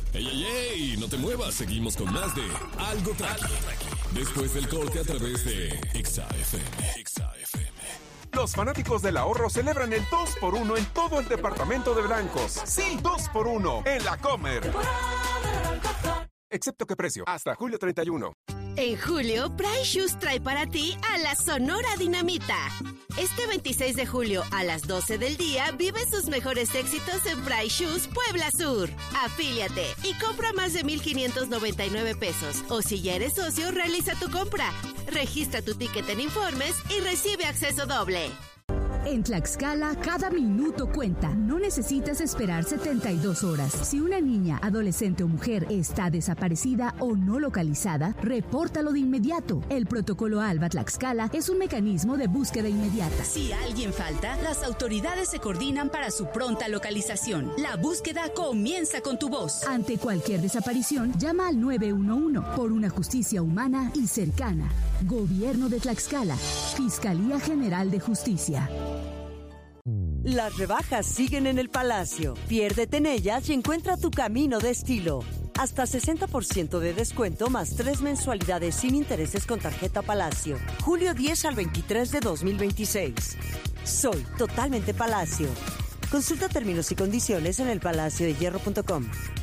¡Ey, ey, ey! No te muevas, seguimos con más de Algo Tranqui. Después del corte a través de Exa FM. Los fanáticos del ahorro celebran el 2x1 en todo el departamento de Blancos. Sí, 2x1 en la Comer. Excepto que precio, hasta julio 31. En julio, Price Shoes trae para ti a la Sonora Dinamita. Este 26 de julio a las 12 del día vive sus mejores éxitos en Price Shoes Puebla Sur. Afíliate y compra más de 1,599 pesos. O si ya eres socio, realiza tu compra. Registra tu ticket en Informes y recibe acceso doble. En Tlaxcala, cada minuto cuenta. No necesitas esperar 72 horas. Si una niña, adolescente o mujer está desaparecida o no localizada, repórtalo de inmediato. El protocolo ALBA Tlaxcala es un mecanismo de búsqueda inmediata. Si alguien falta, las autoridades se coordinan para su pronta localización. La búsqueda comienza con tu voz. Ante cualquier desaparición, llama al 911 por una justicia humana y cercana. Gobierno de Tlaxcala. Fiscalía General de Justicia. Las rebajas siguen en el Palacio. Piérdete en ellas y encuentra tu camino de estilo. Hasta 60% de descuento más 3 mensualidades sin intereses con tarjeta Palacio. Julio 10 al 23 de 2026. Soy totalmente Palacio. Consulta términos y condiciones en elpalaciodehierro.com.